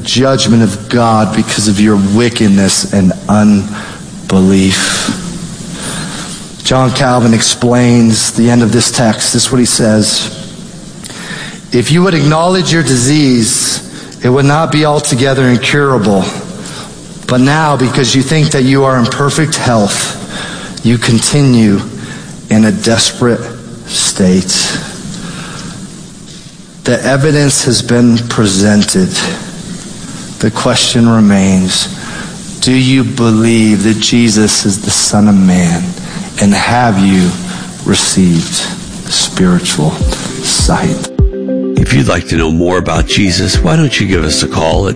judgment of God because of your wickedness and unbelief. John Calvin explains the end of this text. This is what he says. If you would acknowledge your disease, it would not be altogether incurable. But now, because you think that you are in perfect health, you continue in a desperate state. The evidence has been presented. The question remains, do you believe that Jesus is the Son of Man? And have you received spiritual sight? If you'd like to know more about Jesus, why don't you give us a call at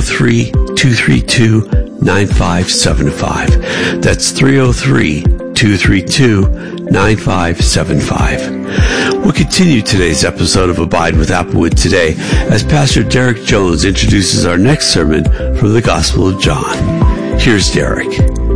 303-232-9575. That's 303-232-9575. We'll continue today's episode of Abide with Applewood today as Pastor Derek Jones introduces our next sermon from the Gospel of John. Here's Derek.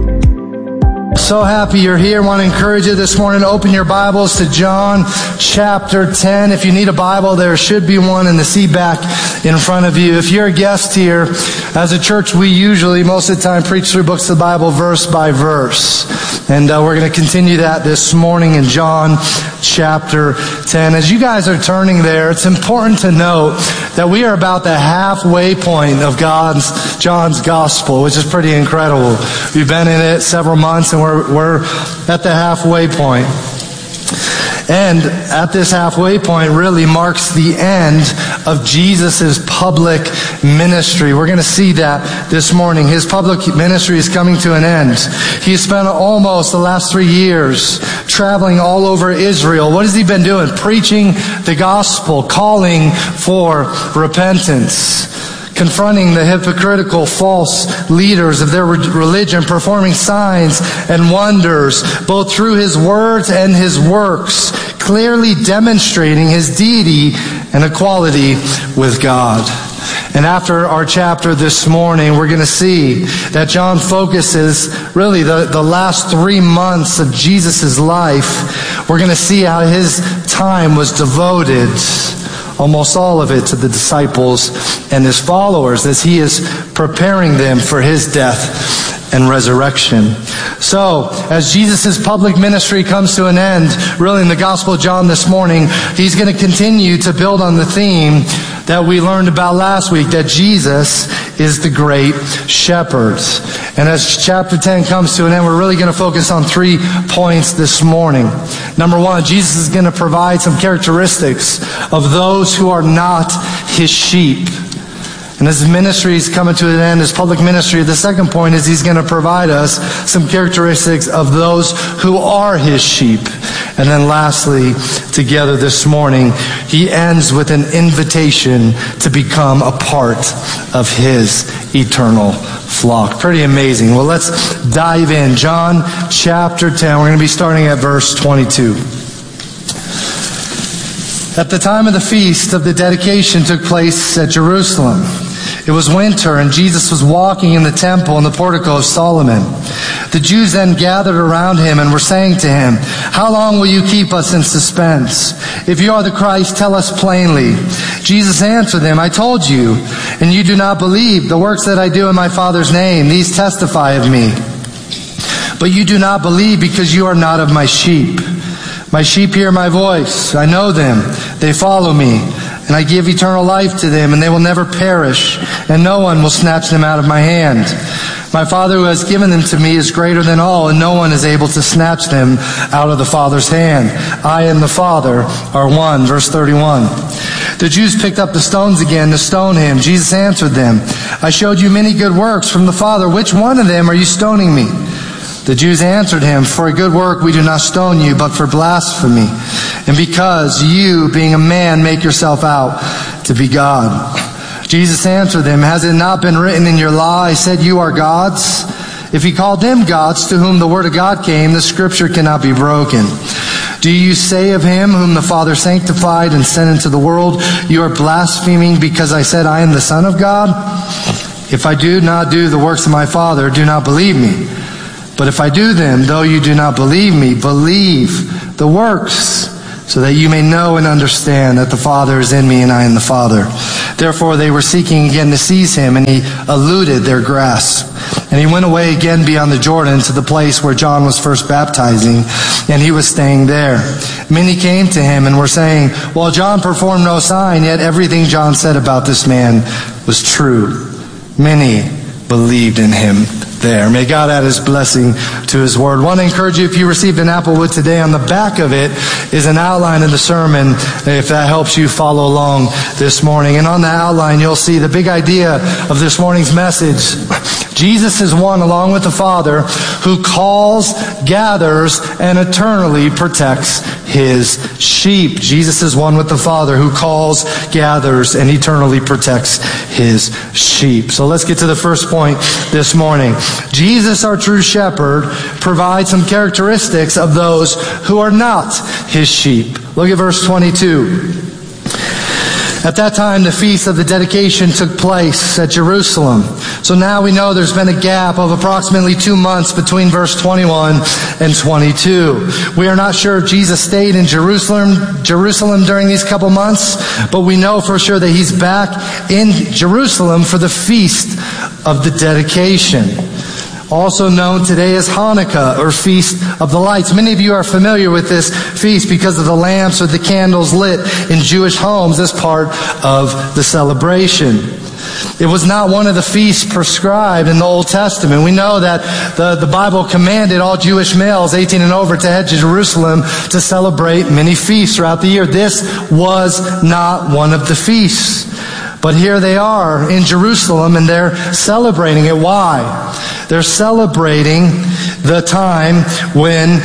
So happy you're here. I want to encourage you this morning to open your Bibles to John chapter 10. If you need a Bible, there should be one in the seat back in front of you. If you're a guest here, as a church, we usually, most of the time, preach through books of the Bible verse by verse. And we're going to continue that this morning in John chapter 10. As you guys are turning there, it's important to note that we are about the halfway point of John's gospel, which is pretty incredible. We've been in it several months, and we're at the halfway point. And at this halfway point really marks the end of Jesus' public ministry. We're going to see that this morning. His public ministry is coming to an end. He spent almost the last 3 years traveling all over Israel. What has he been doing? Preaching the gospel, calling for repentance, confronting the hypocritical false leaders of their religion, performing signs and wonders, both through his words and his works, clearly demonstrating his deity and equality with God. And after our chapter this morning, we're going to see that John focuses really the last 3 months of Jesus' life. We're going to see how his time was devoted, almost all of it, to the disciples and his followers as he is preparing them for his death and resurrection. So, as Jesus' public ministry comes to an end, really in the Gospel of John this morning, he's going to continue to build on the theme that we learned about last week, that Jesus is the great shepherd. And as chapter 10 comes to an end, we're really going to focus on 3 points this morning. Number 1, Jesus is going to provide some characteristics of those who are not his sheep. And as his ministry is coming to an end, his public ministry, the second point is he's going to provide us some characteristics of those who are his sheep. And then lastly, together this morning, he ends with an invitation to become a part of his eternal flock. Pretty amazing. Well, let's dive in. John chapter 10, we're going to be starting at verse 22. At the time of the feast of the dedication took place at Jerusalem. It was winter, and Jesus was walking in the temple in the portico of Solomon. The Jews then gathered around him and were saying to him, "How long will you keep us in suspense? If you are the Christ, tell us plainly." Jesus answered them, "I told you, and you do not believe. The works that I do in my Father's name, these testify of me. But you do not believe because you are not of my sheep. My sheep hear my voice. I know them. They follow me. And I give eternal life to them, and they will never perish, and no one will snatch them out of my hand. My Father who has given them to me is greater than all, and no one is able to snatch them out of the Father's hand. I and the Father are one." Verse 31. The Jews picked up the stones again to stone him. Jesus answered them, "I showed you many good works from the Father. Which one of them are you stoning me?" The Jews answered him, "For a good work we do not stone you, but for blasphemy, and because you, being a man, make yourself out to be God." Jesus answered them, "Has it not been written in your law, I said you are gods? If he called them gods to whom the word of God came, the scripture cannot be broken. Do you say of him whom the Father sanctified and sent into the world, you are blaspheming because I said I am the Son of God? If I do not do the works of my Father, do not believe me. But if I do them, though you do not believe me, believe the works, so that you may know and understand that the Father is in me and I in the Father." Therefore they were seeking again to seize him, and he eluded their grasp. And he went away again beyond the Jordan to the place where John was first baptizing, and he was staying there. Many came to him and were saying, "Well, John performed no sign, yet everything John said about this man was true." Many believed in him there. May God add his blessing to his word. I want to encourage you, if you received an Applewood today, on the back of it is an outline of the sermon, if that helps you follow along this morning. And on the outline, you'll see the big idea of this morning's message. Jesus is one, along with the Father, who calls, gathers, and eternally protects his sheep. Jesus is one with the Father, who calls, gathers, and eternally protects his sheep. So let's get to the first point this morning. Jesus, our true shepherd, provides some characteristics of those who are not his sheep. Look at verse 22. At that time, the feast of the dedication took place at Jerusalem. So now we know there's been a gap of approximately 2 months between verse 21 and 22. We are not sure if Jesus stayed in Jerusalem during these couple months, but we know for sure that he's back in Jerusalem for the feast of the dedication, also known today as Hanukkah, or Feast of the Lights. Many of you are familiar with this feast because of the lamps or the candles lit in Jewish homes as part of the celebration. It was not one of the feasts prescribed in the Old Testament. We know that the Bible commanded all Jewish males 18 and over to head to Jerusalem to celebrate many feasts throughout the year. This was not one of the feasts. But here they are in Jerusalem, and they're celebrating it. Why? They're celebrating the time when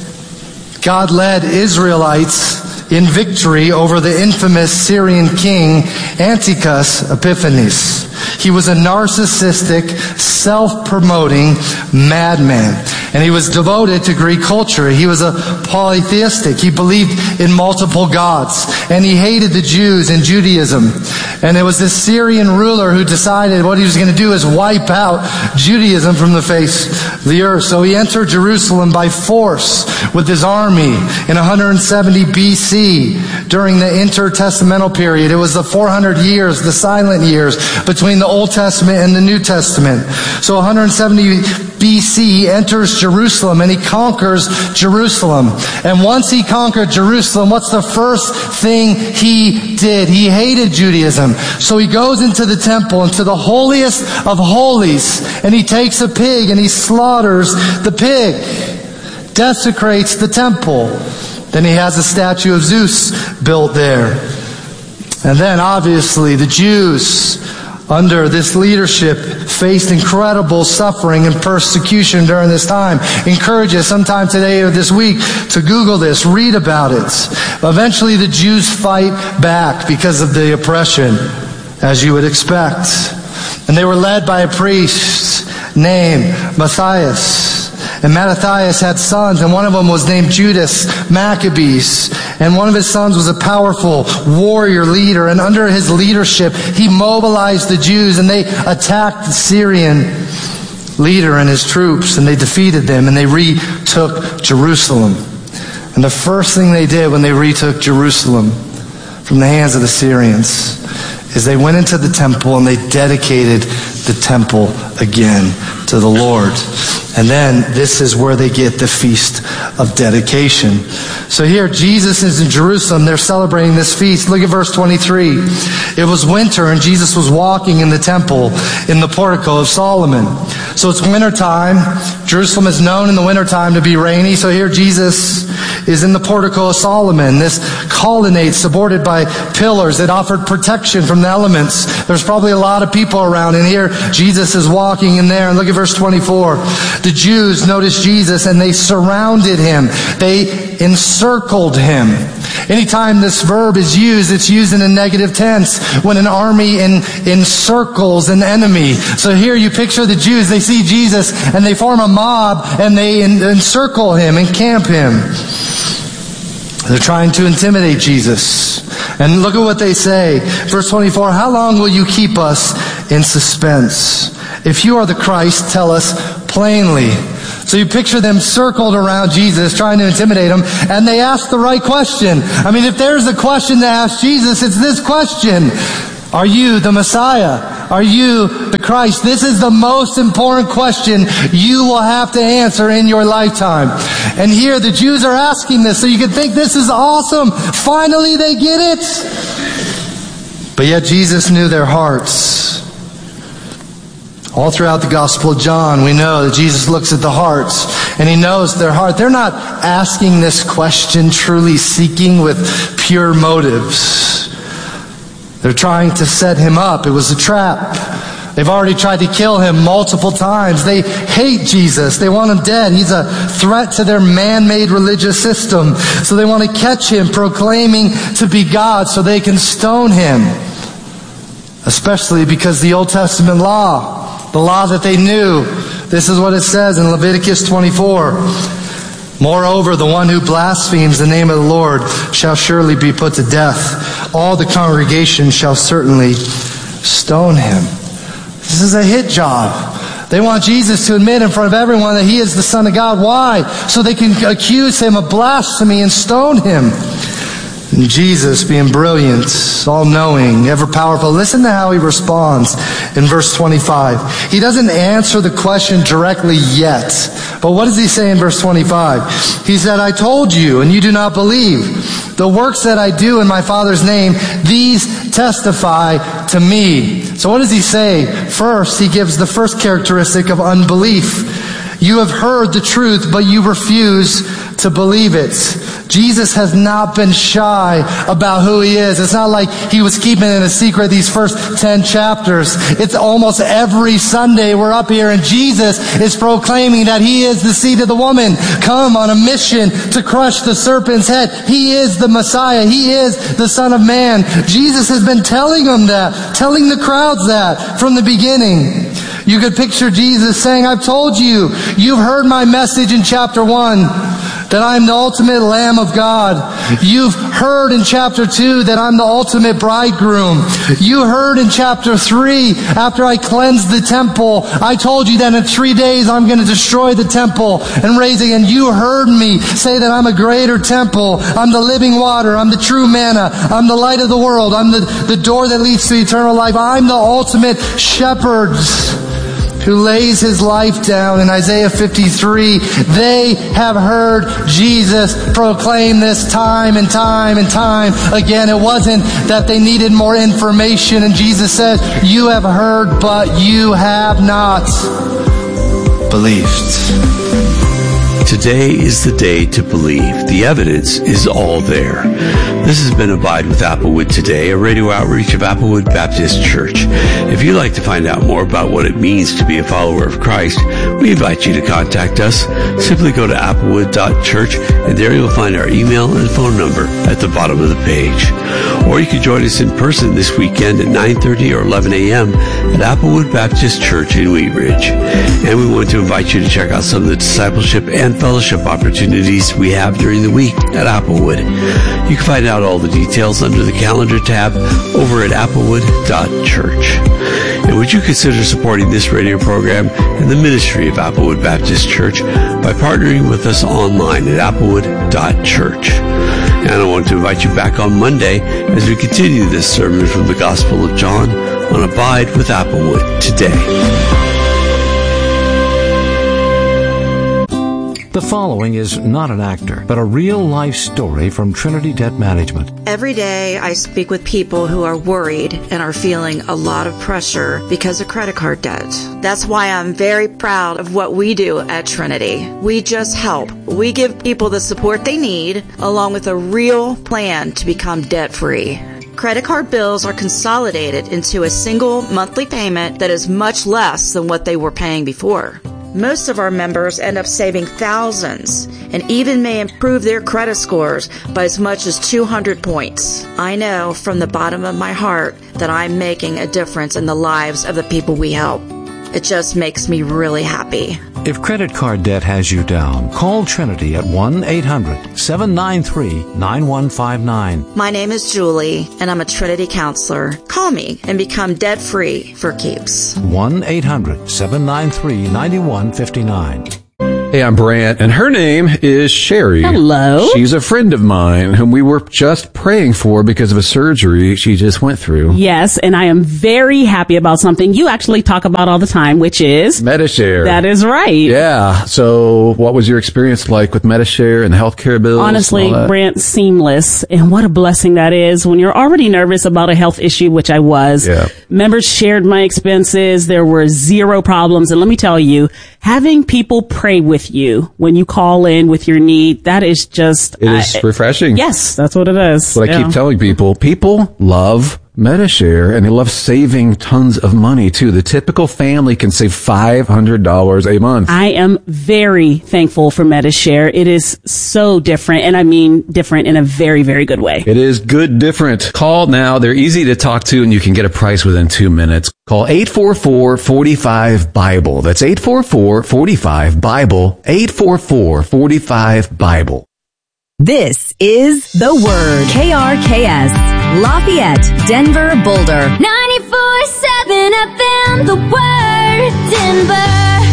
God led Israelites in victory over the infamous Syrian king Antiochus Epiphanes. He was a narcissistic, self-promoting madman. And he was devoted to Greek culture. He was a polytheistic. He believed in multiple gods. And he hated the Jews and Judaism. And it was this Syrian ruler who decided what he was going to do is wipe out Judaism from the face of the earth. So he entered Jerusalem by force with his army in 170 BC during the intertestamental period. It was the 400 years, the silent years, between the Old Testament and the New Testament. So 170 BC, he enters Jerusalem and he conquers Jerusalem. And once he conquered Jerusalem, what's the first thing he did? He hated Judaism. So he goes into the temple, into the holiest of holies, and he takes a pig and he slaughters the pig, desecrates the temple. Then he has a statue of Zeus built there. And then obviously the Jews, under this leadership, faced incredible suffering and persecution during this time. Encourage you sometime today or this week to Google this, read about it. Eventually the Jews fight back because of the oppression, as you would expect. And they were led by a priest named Matthias. And Mattathias had sons, and one of them was named Judas Maccabeus. And one of his sons was a powerful warrior leader. And under his leadership, he mobilized the Jews, and they attacked the Syrian leader and his troops, and they defeated them, and they retook Jerusalem. And the first thing they did when they retook Jerusalem from the hands of the Syrians is they went into the temple and they dedicated the temple again to the Lord. And then this is where they get the Feast of Dedication. So here Jesus is in Jerusalem. They're celebrating this feast. Look at verse 23. It was winter and Jesus was walking in the temple in the portico of Solomon. So it's wintertime. Jerusalem is known in the wintertime to be rainy. So here Jesus is in the portico of Solomon, this colonnade supported by pillars that offered protection from the elements. There's probably a lot of people around, and here Jesus is walking in there. And look at verse 24. The Jews noticed Jesus and they surrounded him. They encircled him. Anytime this verb is used, it's used in a negative tense when an army encircles an enemy. So here you picture the Jews, they see Jesus and they form a mob and they encircle him and camp him. They're trying to intimidate Jesus. And look at what they say. Verse 24, how long will you keep us in suspense? If you are the Christ, tell us plainly. So you picture them circled around Jesus, trying to intimidate him, and they ask the right question. I mean, if there's a question to ask Jesus, it's this question. Are you the Messiah? Are you the Christ? This is the most important question you will have to answer in your lifetime. And here the Jews are asking this, so you can think this is awesome. Finally they get it. But yet Jesus knew their hearts. All throughout the Gospel of John, we know that Jesus looks at the hearts and He knows their heart. They're not asking this question truly seeking with pure motives. They're trying to set Him up. It was a trap. They've already tried to kill Him multiple times. They hate Jesus. They want Him dead. He's a threat to their man-made religious system. So they want to catch Him proclaiming to be God so they can stone Him. Especially because the Old Testament law, the law that they knew, this is what it says in Leviticus 24. Moreover, the one who blasphemes the name of the Lord shall surely be put to death. All the congregation shall certainly stone him. This is a hit job. They want Jesus to admit in front of everyone that He is the Son of God. Why? So they can accuse Him of blasphemy and stone Him. And Jesus, being brilliant, all-knowing, ever-powerful, listen to how He responds in verse 25. He doesn't answer the question directly yet. But what does He say in verse 25? He said, I told you, and you do not believe. The works that I do in my Father's name, these testify to me. So what does He say? First, He gives the first characteristic of unbelief. You have heard the truth, but you refuse to believe it. Jesus has not been shy about who He is. It's not like He was keeping it a secret these first 10 chapters. It's almost every Sunday we're up here and Jesus is proclaiming that He is the seed of the woman, come on a mission to crush the serpent's head. He is the Messiah. He is the Son of Man. Jesus has been telling them that, telling the crowds that from the beginning. You could picture Jesus saying, I've told you, you've heard my message in chapter 1, that I'm the ultimate Lamb of God. You've heard in chapter 2 that I'm the ultimate bridegroom. You heard in chapter 3, after I cleansed the temple, I told you that in 3 days I'm going to destroy the temple and raise it. And you heard me say that I'm a greater temple. I'm the living water. I'm the true manna. I'm the light of the world. I'm the door that leads to eternal life. I'm the ultimate shepherd who lays His life down. In Isaiah 53, they have heard Jesus proclaim this time and time and time again. It wasn't that they needed more information, and Jesus said, you have heard, but you have not believed. Today is the day to believe. The evidence is all there. This has been Abide with Applewood Today, a radio outreach of Applewood Baptist Church. If you'd like to find out more about what it means to be a follower of Christ, we invite you to contact us. Simply go to applewood.church, and there you'll find our email and phone number at the bottom of the page. Or you can join us in person this weekend at 9:30 or 11 a.m. at Applewood Baptist Church in Wheat Ridge. And we want to invite you to check out some of the discipleship and fellowship opportunities we have during the week at Applewood. You can find out all the details under the calendar tab over at applewood.church. And would you consider supporting this radio program and the ministry of Applewood Baptist Church by partnering with us online at applewood.church. And I want to invite you back on Monday as we continue this sermon from the Gospel of John on Abide with Applewood Today. The following is not an actor, but a real-life story from Trinity Debt Management. Every day I speak with people who are worried and are feeling a lot of pressure because of credit card debt. That's why I'm very proud of what we do at Trinity. We just help. We give people the support they need, along with a real plan to become debt-free. Credit card bills are consolidated into a single monthly payment that is much less than what they were paying before. Most of our members end up saving thousands and even may improve their credit scores by as much as 200 points. I know from the bottom of my heart that I'm making a difference in the lives of the people we help. It just makes me really happy. If credit card debt has you down, call Trinity at 1-800-793-9159. My name is Julie, and I'm a Trinity counselor. Call me and become debt-free for keeps. 1-800-793-9159. Hey, I'm Brant, and her name is Sherry. Hello. She's a friend of mine whom we were just praying for because of a surgery she just went through. Yes, and I am very happy about something you actually talk about all the time, which is Medi-Share. That is right. Yeah. So what was your experience like with Medi-Share and healthcare bills? Honestly, Brant, seamless. And what a blessing that is when you're already nervous about a health issue, which I was. Yeah. Members shared my expenses. There were zero problems. And let me tell you, having people pray with you when you call in with your need, that is just... It is refreshing. Yes, that's what it is. That's what I keep telling people. People love Medi-Share, and they love saving tons of money, too. The typical family can save $500 a month. I am very thankful for Medi-Share. It is so different, and I mean different in a very, very good way. It is good different. Call now. They're easy to talk to, and you can get a price within 2 minutes. Call 844-45-BIBLE. That's 844-45-BIBLE. 844-45-BIBLE. This is The Word. KRKS, Lafayette, Denver, Boulder. 94.7 FM, The Word, Denver.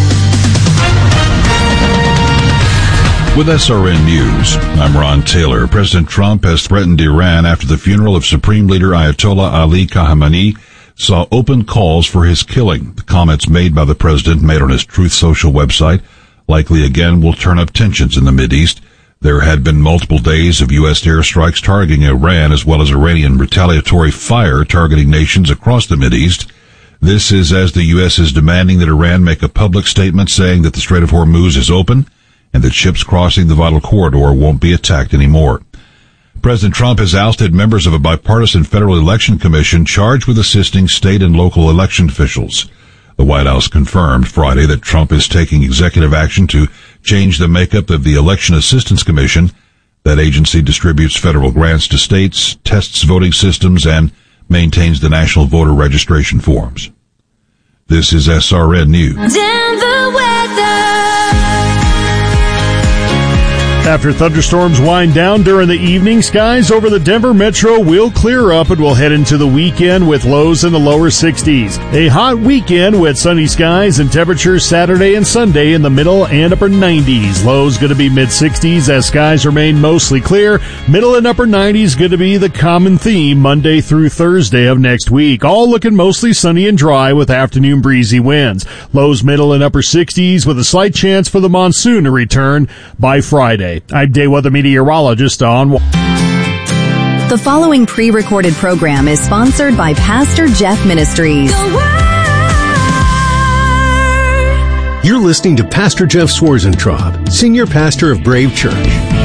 With SRN News, I'm Ron Taylor. President Trump has threatened Iran after the funeral of Supreme Leader Ayatollah Ali Khamenei saw open calls for his killing. The comments made by the president, made on his Truth Social website, likely again will turn up tensions in the Mideast. There had been multiple days of U.S. airstrikes targeting Iran as well as Iranian retaliatory fire targeting nations across the Mideast. This is as the U.S. is demanding that Iran make a public statement saying that the Strait of Hormuz is open and that ships crossing the vital corridor won't be attacked anymore. President Trump has ousted members of a bipartisan federal election commission charged with assisting state and local election officials. The White House confirmed Friday that Trump is taking executive action to change the makeup of the Election Assistance Commission. That agency distributes federal grants to states, tests voting systems, and maintains the national voter registration forms. This is SRN News. Denver weather. After thunderstorms wind down during the evening, skies over the Denver metro will clear up and we'll head into the weekend with lows in the lower 60s. A hot weekend with sunny skies and temperatures Saturday and Sunday in the middle and upper 90s. Lows going to be mid-60s as skies remain mostly clear. Middle and upper 90s going to be the common theme Monday through Thursday of next week. All looking mostly sunny and dry with afternoon breezy winds. Lows middle and upper 60s with a slight chance for the monsoon to return by Friday. I'm day weather meteorologist on. The following pre-recorded program is sponsored by Pastor Jeff Ministries. You're listening to Pastor Jeff Swarzentraub, Senior Pastor of Brave Church.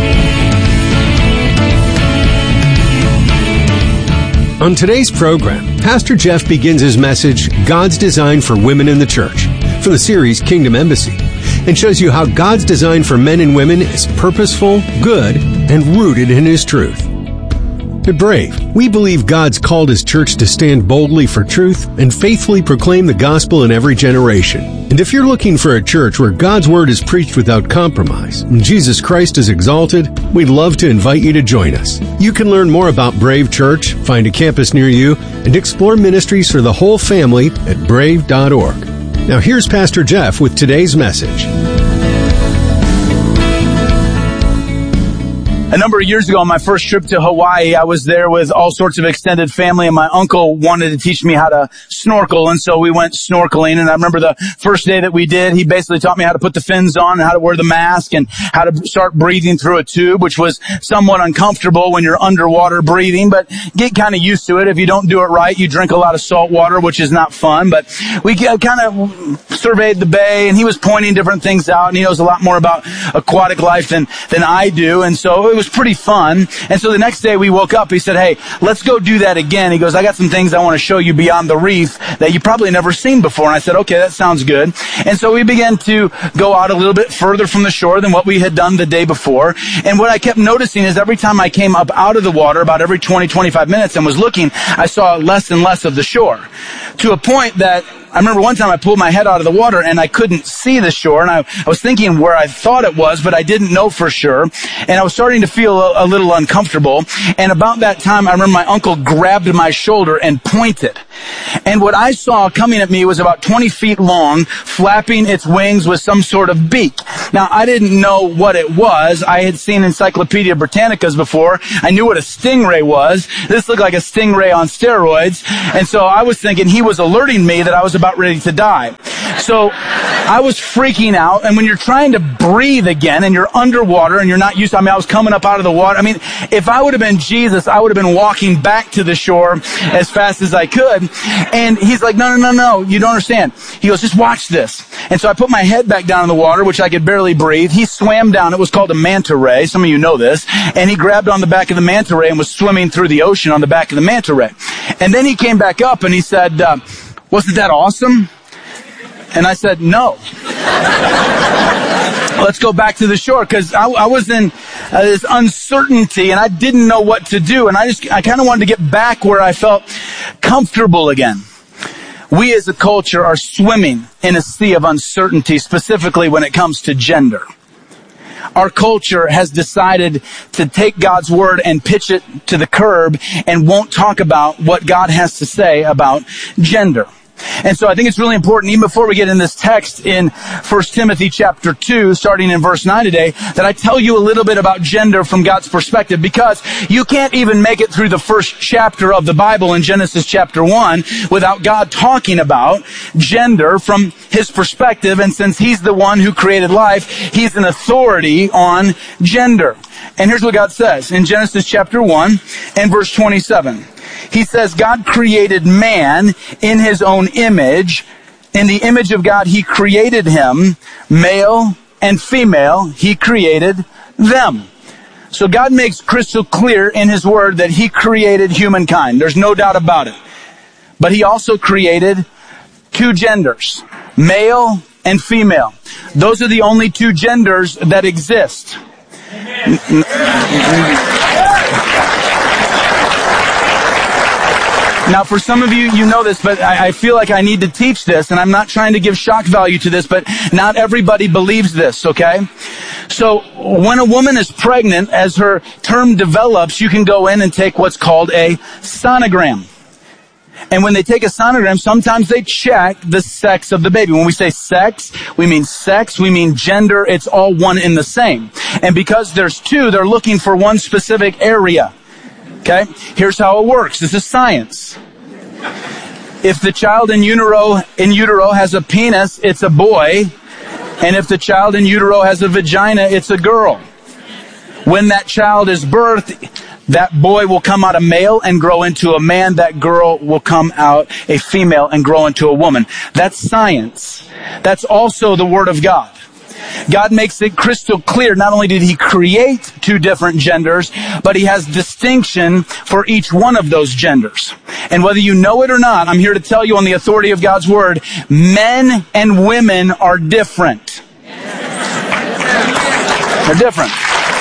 On today's program, Pastor Jeff begins his message, God's Design for Women in the Church, from the series Kingdom Embassy, and shows you how God's design for men and women is purposeful, good, and rooted in His truth. At Brave, we believe God's called His church to stand boldly for truth and faithfully proclaim the gospel in every generation. And if you're looking for a church where God's word is preached without compromise and Jesus Christ is exalted, we'd love to invite you to join us. You can learn more about Brave Church, find a campus near you, and explore ministries for the whole family at brave.org. Now here's Pastor Jeff with today's message. A number of years ago on my first trip to Hawaii, I was there with all sorts of extended family, and my uncle wanted to teach me how to snorkel, and so we went snorkeling. And I remember the first day that we did, he basically taught me how to put the fins on and how to wear the mask and how to start breathing through a tube, which was somewhat uncomfortable when you're underwater breathing, but get kind of used to it. If you don't do it right, you drink a lot of salt water, which is not fun. But we kind of surveyed the bay, and he was pointing different things out, and he knows a lot more about aquatic life than I do, and so it was pretty fun. And so the next day we woke up, he said, hey, let's go do that again. He goes, I got some things I want to show you beyond the reef that you probably never seen before. And I said, okay, that sounds good. And so we began to go out a little bit further from the shore than what we had done the day before. And what I kept noticing is every time I came up out of the water, about every 20, 25 minutes and was looking, I saw less and less of the shore. to a point that I remember one time I pulled my head out of the water and I couldn't see the shore, and I was thinking where I thought it was, but I didn't know for sure, and I was starting to feel a little uncomfortable. And about that time, I remember my uncle grabbed my shoulder and pointed. And what I saw coming at me was about 20 feet long, flapping its wings with some sort of beak. Now, I didn't know what it was. I had seen Encyclopedia Britannicas before. I knew what a stingray was. This looked like a stingray on steroids. And so I was thinking he was alerting me that I was about ready to die. So I was freaking out. And when you're trying to breathe again and you're underwater and you're not used to, I was coming up out of the water. If I would have been Jesus, I would have been walking back to the shore as fast as I could. And he's like, no, you don't understand. He goes, just watch this. And so I put my head back down in the water, which I could barely breathe. He swam down. It was called a manta ray. Some of you know this. And he grabbed on the back of the manta ray and was swimming through the ocean on the back of the manta ray. And then he came back up and he said, wasn't that awesome? And I said, no. Let's go back to the shore, because I was in this uncertainty and I didn't know what to do. And I kind of wanted to get back where I felt comfortable again. We as a culture are swimming in a sea of uncertainty, specifically when it comes to gender. Our culture has decided to take God's word and pitch it to the curb and won't talk about what God has to say about gender. And so I think it's really important, even before we get in this text in 1 Timothy chapter 2, starting in verse 9 today, that I tell you a little bit about gender from God's perspective, because you can't even make it through the first chapter of the Bible in Genesis chapter 1 without God talking about gender from his perspective. And since he's the one who created life, he's an authority on gender. And here's what God says in Genesis chapter 1 and verse 27. He says, God created man in his own image. In the image of God, he created him. Male and female, he created them. So God makes crystal clear in his word that he created humankind. There's no doubt about it. But he also created two genders, male and female. Those are the only two genders that exist. Now, for some of you, you know this, but I feel like I need to teach this, and I'm not trying to give shock value to this, but not everybody believes this, okay? So, when a woman is pregnant, as her term develops, you can go in and take what's called a sonogram. And when they take a sonogram, sometimes they check the sex of the baby. When we say sex, we mean gender, it's all one in the same. And because there's two, they're looking for one specific area. Okay? Here's how it works. This is science. If the child in utero has a penis, it's a boy. And if the child in utero has a vagina, it's a girl. When that child is birthed, that boy will come out a male and grow into a man. That girl will come out a female and grow into a woman. That's science. That's also the Word of God. God makes it crystal clear. Not only did he create two different genders, but he has distinction for each one of those genders. And whether you know it or not, I'm here to tell you on the authority of God's word, men and women are different. They're different.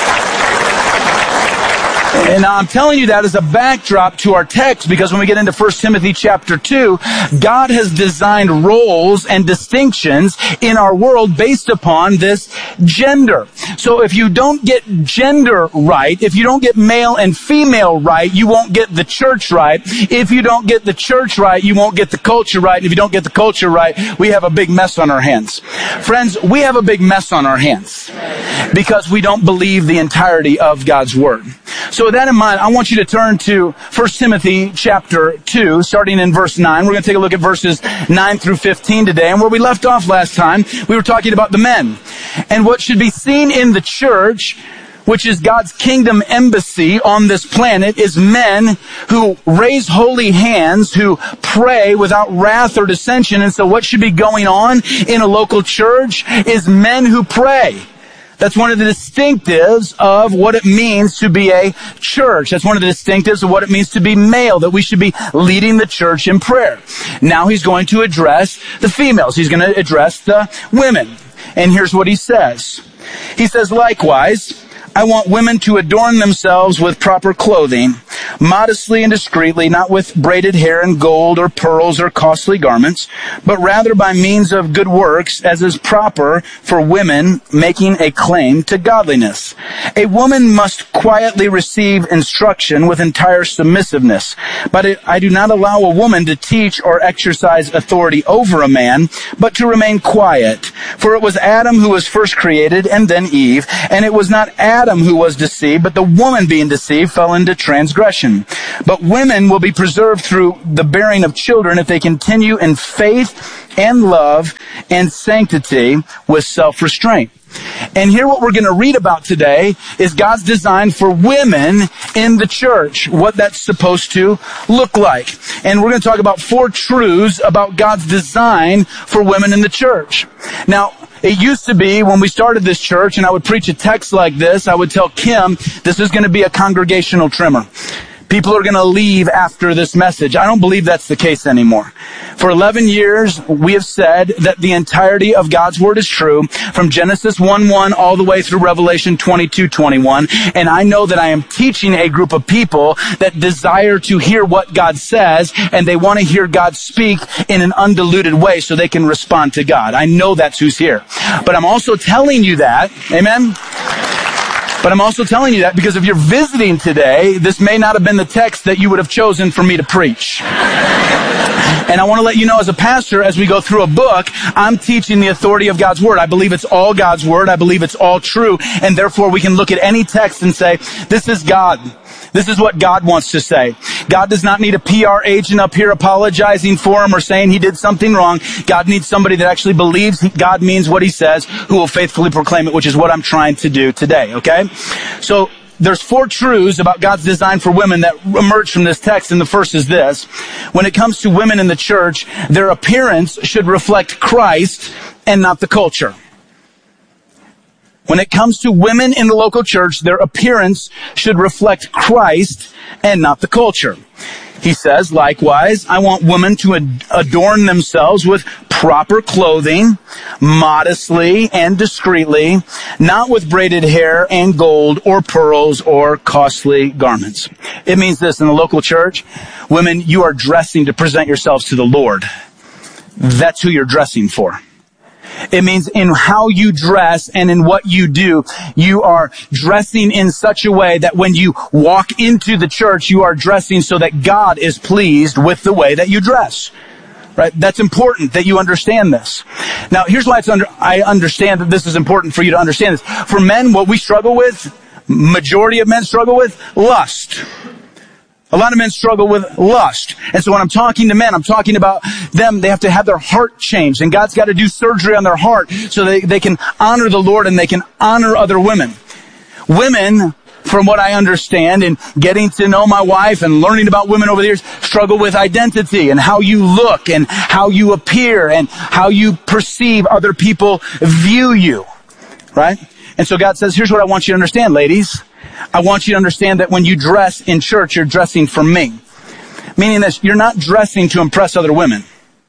And now I'm telling you that as a backdrop to our text, because when we get into 1 Timothy chapter 2, God has designed roles and distinctions in our world based upon this gender. So if you don't get gender right, if you don't get male and female right, you won't get the church right. If you don't get the church right, you won't get the culture right. And if you don't get the culture right, we have a big mess on our hands. Friends, we have a big mess on our hands because we don't believe the entirety of God's word. So with that in mind, I want you to turn to 1 Timothy chapter 2, starting in verse 9. We're going to take a look at verses 9 through 15 today. And where we left off last time, we were talking about the men. And what should be seen in the church, which is God's kingdom embassy on this planet, is men who raise holy hands, who pray without wrath or dissension. And so what should be going on in a local church is men who pray. That's one of the distinctives of what it means to be a church. That's one of the distinctives of what it means to be male, that we should be leading the church in prayer. Now he's going to address the females. He's going to address the women. And here's what he says. He says, likewise, I want women to adorn themselves with proper clothing, modestly and discreetly, not with braided hair and gold or pearls or costly garments, but rather by means of good works, as is proper for women making a claim to godliness. A woman must quietly receive instruction with entire submissiveness, but I do not allow a woman to teach or exercise authority over a man, but to remain quiet. For it was Adam who was first created, and then Eve, and it was not Adam who was deceived, but the woman being deceived fell into transgression. But women will be preserved through the bearing of children if they continue in faith and love and sanctity with self-restraint. And here what we're going to read about today is God's design for women in the church, what that's supposed to look like. And we're going to talk about 4 truths about God's design for women in the church. Now, it used to be when we started this church and I would preach a text like this, I would tell Kim, this is going to be a congregational trimmer. People are going to leave after this message. I don't believe that's the case anymore. For 11 years, we have said that the entirety of God's Word is true, from Genesis 1:1 all the way through Revelation 22:21. And I know that I am teaching a group of people that desire to hear what God says, and they want to hear God speak in an undiluted way so they can respond to God. I know that's who's here. But I'm also telling you that, amen? But I'm also telling you that because if you're visiting today, this may not have been the text that you would have chosen for me to preach. And I want to let you know as a pastor, as we go through a book, I'm teaching the authority of God's Word. I believe it's all God's Word. I believe it's all true. And therefore we can look at any text and say, this is God. This is what God wants to say. God does not need a PR agent up here apologizing for him or saying he did something wrong. God needs somebody that actually believes God means what he says, who will faithfully proclaim it, which is what I'm trying to do today, okay? So there's 4 truths about God's design for women that emerge from this text, and the first is this. When it comes to women in the church, their appearance should reflect Christ and not the culture. When it comes to women in the local church, their appearance should reflect Christ and not the culture. He says, likewise, I want women to adorn themselves with proper clothing, modestly and discreetly, not with braided hair and gold or pearls or costly garments. It means this in the local church, women, you are dressing to present yourselves to the Lord. That's who you're dressing for. It means in how you dress and in what you do, you are dressing in such a way that when you walk into the church, you are dressing so that God is pleased with the way that you dress. Right? That's important that you understand this. Now, here's why I understand that this is important for you to understand this. For men, what we struggle with, majority of men struggle with, lust. A lot of men struggle with lust. And so when I'm talking to men, I'm talking about them. They have to have their heart changed. And God's got to do surgery on their heart so they can honor the Lord and they can honor other women. Women, from what I understand and getting to know my wife and learning about women over the years, struggle with identity and how you look and how you appear and how you perceive other people view you. Right? And so God says, here's what I want you to understand, ladies. I want you to understand that when you dress in church, you're dressing for me. Meaning this, you're not dressing to impress other women.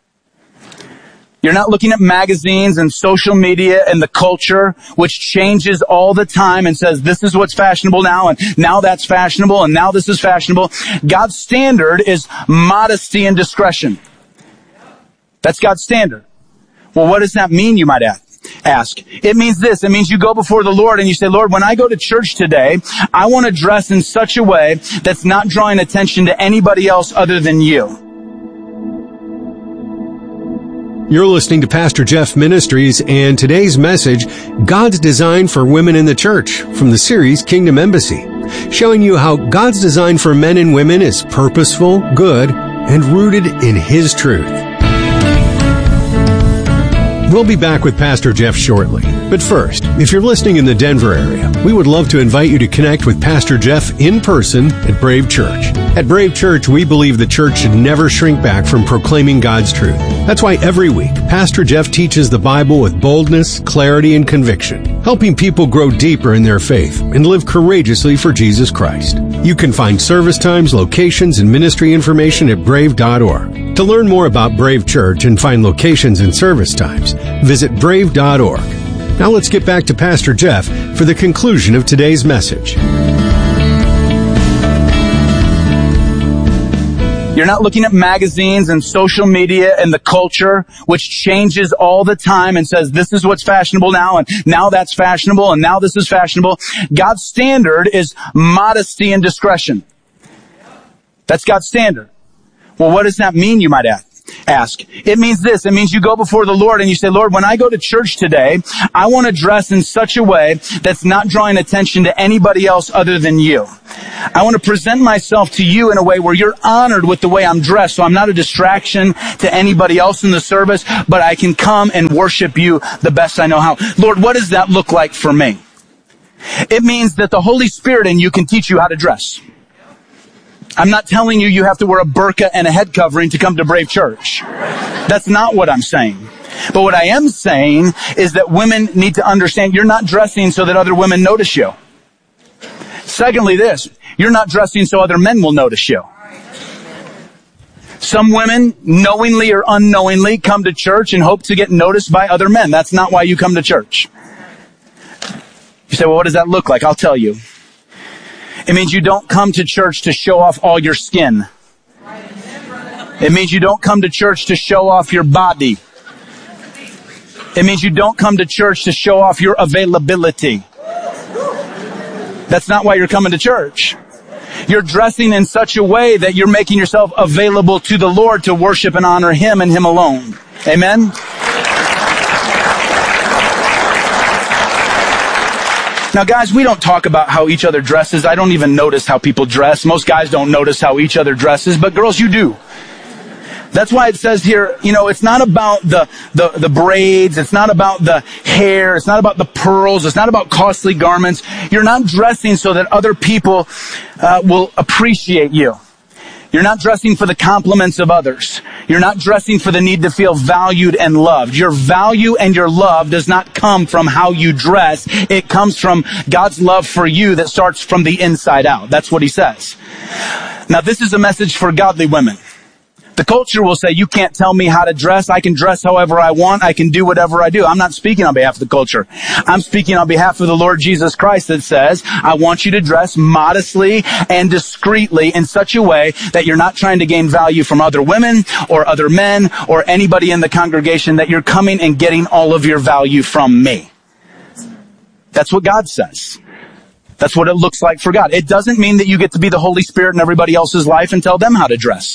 You're not looking at magazines and social media and the culture, which changes all the time and says, this is what's fashionable now, and now that's fashionable, and now this is fashionable. God's standard is modesty and discretion. That's God's standard. Well, what does that mean, you might ask? It means this. It means you go before the Lord and you say, Lord, when I go to church today, I want to dress in such a way that's not drawing attention to anybody else other than you. You're listening to Pastor Jeff Ministries and today's message, God's Design for Women in the Church, from the series Kingdom Embassy, showing you how God's design for men and women is purposeful, good, and rooted in His truth. We'll be back with Pastor Jeff shortly. But first, if you're listening in the Denver area, we would love to invite you to connect with Pastor Jeff in person at Brave Church. At Brave Church, we believe the church should never shrink back from proclaiming God's truth. That's why every week, Pastor Jeff teaches the Bible with boldness, clarity, and conviction, helping people grow deeper in their faith and live courageously for Jesus Christ. You can find service times, locations, and ministry information at brave.org. To learn more about Brave Church and find locations and service times, visit brave.org. Now let's get back to Pastor Jeff for the conclusion of today's message. You're not looking at magazines and social media and the culture, which changes all the time and says, this is what's fashionable now, and now that's fashionable, and now this is fashionable. God's standard is modesty and discretion. That's God's standard. Well, what does that mean, you might ask? It means this. It means you go before the Lord and you say, Lord, when I go to church today, I want to dress in such a way that's not drawing attention to anybody else other than you. I want to present myself to you in a way where you're honored with the way I'm dressed, so I'm not a distraction to anybody else in the service, but I can come and worship you the best I know how. Lord, what does that look like for me? It means that the Holy Spirit in you can teach you how to dress. I'm not telling you have to wear a burqa and a head covering to come to Brave Church. That's not what I'm saying. But what I am saying is that women need to understand you're not dressing so that other women notice you. Secondly, this, you're not dressing so other men will notice you. Some women, knowingly or unknowingly, come to church and hope to get noticed by other men. That's not why you come to church. You say, well, what does that look like? I'll tell you. It means you don't come to church to show off all your skin. It means you don't come to church to show off your body. It means you don't come to church to show off your availability. That's not why you're coming to church. You're dressing in such a way that you're making yourself available to the Lord to worship and honor Him and Him alone. Amen? Now, guys, we don't talk about how each other dresses. I don't even notice how people dress. Most guys don't notice how each other dresses, but girls, you do. That's why it says here, it's not about the braids. It's not about the hair. It's not about the pearls. It's not about costly garments. You're not dressing so that other people will appreciate you. You're not dressing for the compliments of others. You're not dressing for the need to feel valued and loved. Your value and your love does not come from how you dress. It comes from God's love for you that starts from the inside out. That's what He says. Now, this is a message for godly women. The culture will say, you can't tell me how to dress. I can dress however I want. I can do whatever I do. I'm not speaking on behalf of the culture. I'm speaking on behalf of the Lord Jesus Christ that says, I want you to dress modestly and discreetly in such a way that you're not trying to gain value from other women or other men or anybody in the congregation, that you're coming and getting all of your value from me. That's what God says. That's what it looks like for God. It doesn't mean that you get to be the Holy Spirit in everybody else's life and tell them how to dress.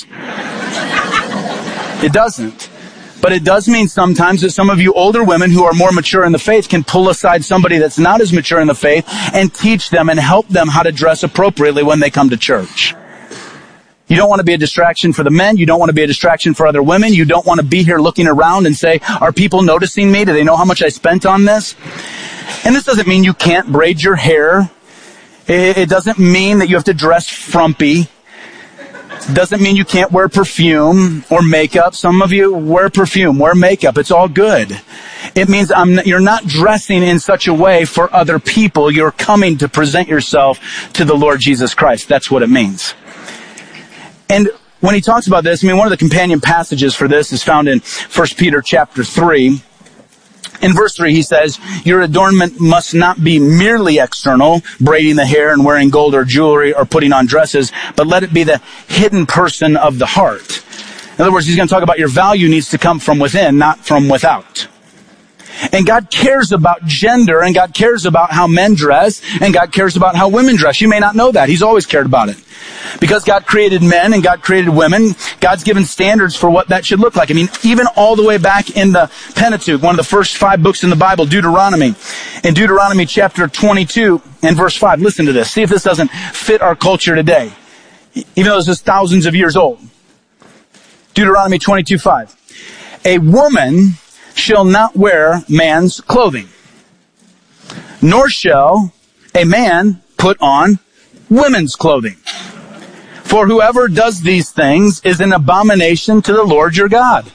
It doesn't. But it does mean sometimes that some of you older women who are more mature in the faith can pull aside somebody that's not as mature in the faith and teach them and help them how to dress appropriately when they come to church. You don't want to be a distraction for the men. You don't want to be a distraction for other women. You don't want to be here looking around and say, are people noticing me? Do they know how much I spent on this? And this doesn't mean you can't braid your hair. It doesn't mean that you have to dress frumpy. It doesn't mean you can't wear perfume or makeup. Some of you wear perfume, wear makeup. It's all good. It means you're not dressing in such a way for other people. You're coming to present yourself to the Lord Jesus Christ. That's what it means. And when he talks about this, one of the companion passages for this is found in 1 Peter chapter 3. In verse 3, he says, your adornment must not be merely external, braiding the hair and wearing gold or jewelry or putting on dresses, but let it be the hidden person of the heart. In other words, he's going to talk about your value needs to come from within, not from without. And God cares about gender, and God cares about how men dress, and God cares about how women dress. You may not know that. He's always cared about it. Because God created men and God created women, God's given standards for what that should look like. Even all the way back in the Pentateuch, one of the first 5 books in the Bible, Deuteronomy. In Deuteronomy chapter 22 and verse 5, listen to this. See if this doesn't fit our culture today. Even though this is thousands of years old. Deuteronomy 22:5. A woman shall not wear man's clothing, nor shall a man put on women's clothing. For whoever does these things is an abomination to the Lord your God.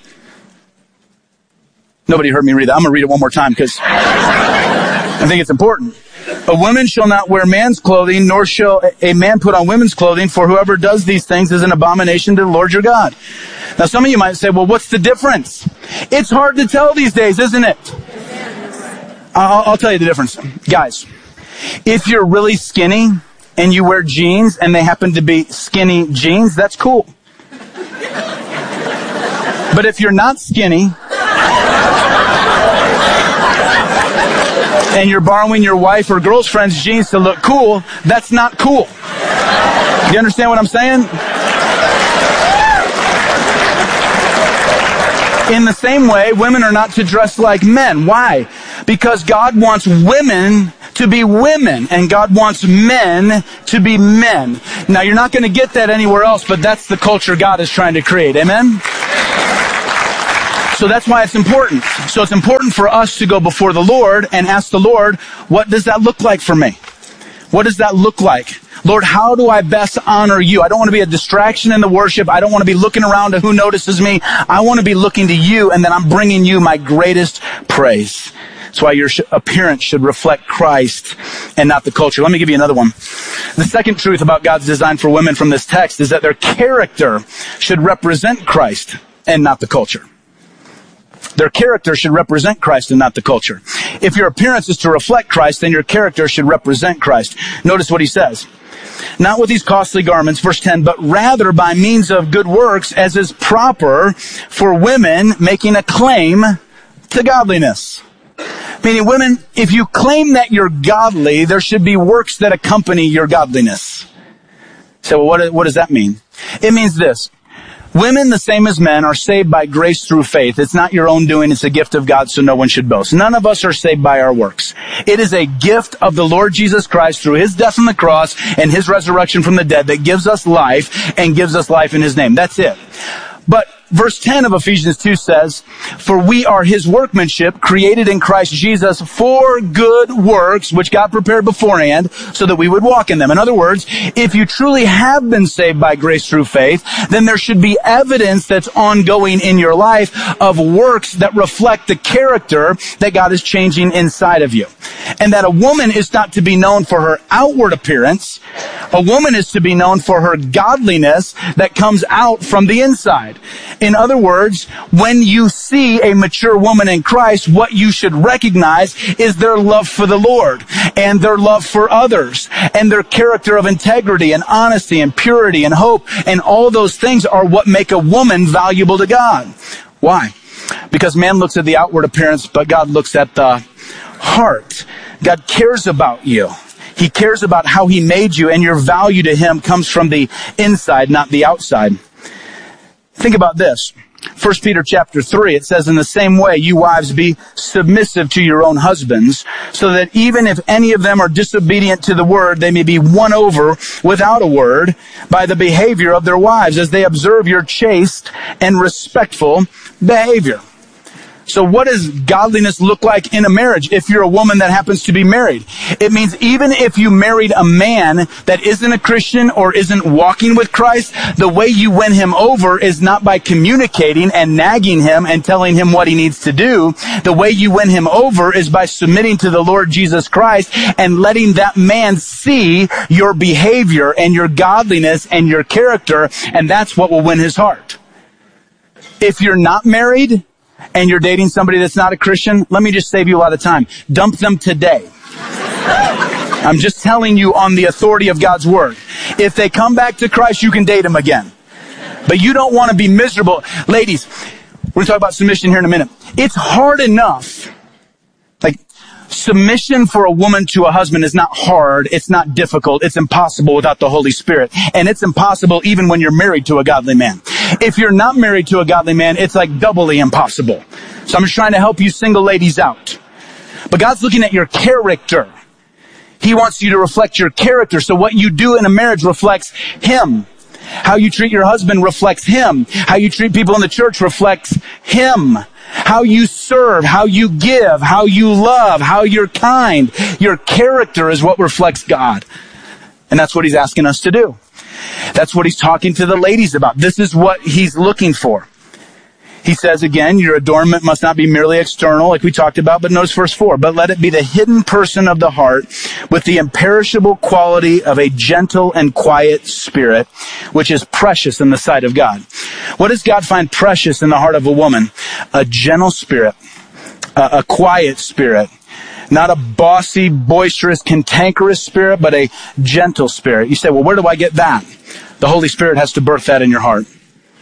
Nobody heard me read that. I'm going to read it one more time because I think it's important. A woman shall not wear man's clothing, nor shall a man put on women's clothing, for whoever does these things is an abomination to the Lord your God. Now some of you might say, well, what's the difference? It's hard to tell these days, isn't it? I'll tell you the difference. Guys, if you're really skinny and you wear jeans and they happen to be skinny jeans, that's cool. But if you're not skinny, and you're borrowing your wife or girlfriend's jeans to look cool, that's not cool. You understand what I'm saying? In the same way, women are not to dress like men. Why? Because God wants women to be women, and God wants men to be men. Now, you're not going to get that anywhere else, but that's the culture God is trying to create. Amen? So that's why it's important. So it's important for us to go before the Lord and ask the Lord, what does that look like for me? What does that look like? Lord, how do I best honor you? I don't want to be a distraction in the worship. I don't want to be looking around to who notices me. I want to be looking to you, and then I'm bringing you my greatest praise. That's why your appearance should reflect Christ and not the culture. Let me give you another one. The second truth about God's design for women from this text is that their character should represent Christ and not the culture. Their character should represent Christ and not the culture. If your appearance is to reflect Christ, then your character should represent Christ. Notice what he says. Not with these costly garments, verse 10, but rather by means of good works, as is proper for women making a claim to godliness. Meaning, women, if you claim that you're godly, there should be works that accompany your godliness. So what does that mean? It means this. Women, the same as men, are saved by grace through faith. It's not your own doing. It's a gift of God, so no one should boast. None of us are saved by our works. It is a gift of the Lord Jesus Christ through his death on the cross and his resurrection from the dead that gives us life and gives us life in his name. That's it. But verse 10 of Ephesians 2 says, for we are his workmanship, created in Christ Jesus for good works, which God prepared beforehand so that we would walk in them. In other words, if you truly have been saved by grace through faith, then there should be evidence that's ongoing in your life of works that reflect the character that God is changing inside of you. And that a woman is not to be known for her outward appearance. A woman is to be known for her godliness that comes out from the inside. In other words, when you see a mature woman in Christ, what you should recognize is their love for the Lord and their love for others and their character of integrity and honesty and purity and hope, and all those things are what make a woman valuable to God. Why? Because man looks at the outward appearance, but God looks at the heart. God cares about you. He cares about how he made you, and your value to him comes from the inside, not the outside. Think about this. 1 Peter chapter 3, it says, in the same way, you wives be submissive to your own husbands, so that even if any of them are disobedient to the word, they may be won over without a word by the behavior of their wives, as they observe your chaste and respectful behavior. So what does godliness look like in a marriage if you're a woman that happens to be married? It means even if you married a man that isn't a Christian or isn't walking with Christ, the way you win him over is not by communicating and nagging him and telling him what he needs to do. The way you win him over is by submitting to the Lord Jesus Christ and letting that man see your behavior and your godliness and your character, and that's what will win his heart. If you're not married, and you're dating somebody that's not a Christian, let me just save you a lot of time. Dump them today. I'm just telling you on the authority of God's word. If they come back to Christ, you can date them again. But you don't want to be miserable. Ladies, we're going to talk about submission here in a minute. It's hard enough. Submission for a woman to a husband is not hard. It's not difficult. It's impossible without the Holy Spirit. And it's impossible even when you're married to a godly man. If you're not married to a godly man, it's like doubly impossible. So I'm just trying to help you single ladies out. But God's looking at your character. He wants you to reflect your character. So what you do in a marriage reflects him. How you treat your husband reflects him. How you treat people in the church reflects him. How you serve, how you give, how you love, how you're kind. Your character is what reflects God. And that's what he's asking us to do. That's what he's talking to the ladies about. This is what he's looking for. He says again, your adornment must not be merely external, like we talked about, but notice verse 4. But let it be the hidden person of the heart with the imperishable quality of a gentle and quiet spirit, which is precious in the sight of God. What does God find precious in the heart of a woman? A gentle spirit, a quiet spirit. Not a bossy, boisterous, cantankerous spirit, but a gentle spirit. You say, well, where do I get that? The Holy Spirit has to birth that in your heart.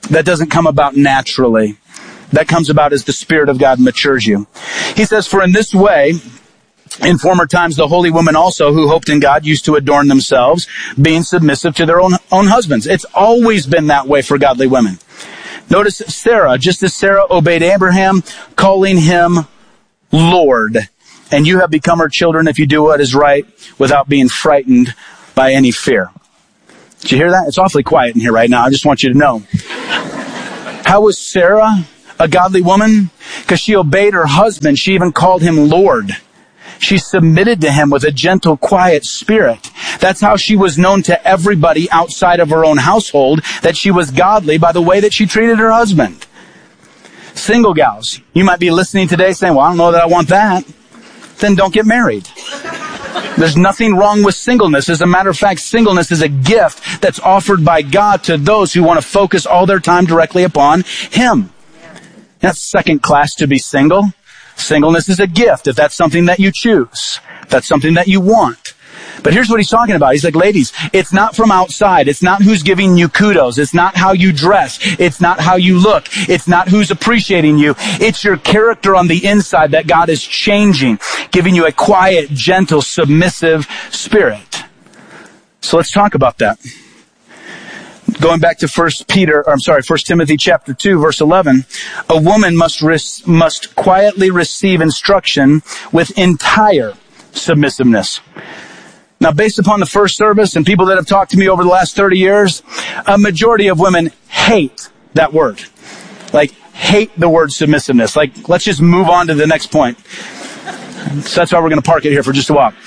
That doesn't come about naturally. That comes about as the Spirit of God matures you. He says, for in this way, in former times, the holy women also who hoped in God used to adorn themselves, being submissive to their own husbands. It's always been that way for godly women. Notice Sarah, just as Sarah obeyed Abraham, calling him Lord. And you have become her children if you do what is right without being frightened by any fear. Did you hear that? It's awfully quiet in here right now. I just want you to know. How was Sarah a godly woman? Because she obeyed her husband. She even called him Lord. She submitted to him with a gentle, quiet spirit. That's how she was known to everybody outside of her own household, that she was godly by the way that she treated her husband. Single gals, you might be listening today saying, well, I don't know that I want that. Then don't get married. There's nothing wrong with singleness. As a matter of fact, singleness is a gift that's offered by God to those who want to focus all their time directly upon Him. That's second class to be single. Singleness is a gift if that's something that you choose, if that's something that you want. But here's what he's talking about. He's like, ladies, it's not from outside. It's not who's giving you kudos. It's not how you dress. It's not how you look. It's not who's appreciating you. It's your character on the inside that God is changing, giving you a quiet, gentle, submissive spirit. So let's talk about that. Going back to 1 Timothy chapter 2, verse 11, a woman must quietly receive instruction with entire submissiveness. Now, based upon the first service and people that have talked to me over the last 30 years, a majority of women hate that word. Like, hate the word submissiveness. Like, let's just move on to the next point. So that's why we're going to park it here for just a while.